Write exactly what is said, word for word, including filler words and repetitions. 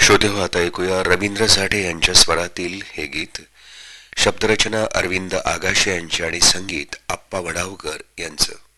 श्रोते हो, आता ऐकूया रवींद्र साठे यांच्या स्वरातील हे गीत. शब्दरचना अरविंद आगाशे यांची आणि संगीत आप्पा वडावकर यांचं.